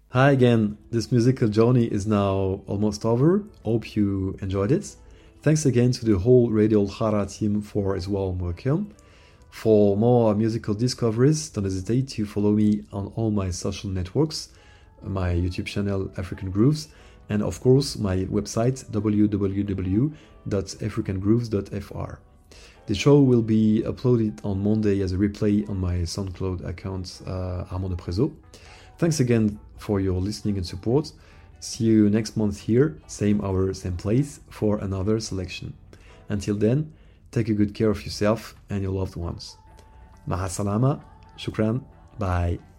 Hi again. This musical journey is now almost over. Hope you enjoyed it. Thanks again to the whole Radio Al-Hara team for its warm welcome. For more musical discoveries, don't hesitate to follow me on all my social networks, my YouTube channel African Grooves, and of course my website www.africangrooves.fr. The show will be uploaded on Monday as a replay on my SoundCloud account, Armand de Prezo. Thanks again for your listening and support. See you next month here, same hour, same place, for another selection. Until then, take a good care of yourself and your loved ones. Maha salama, shukran, bye.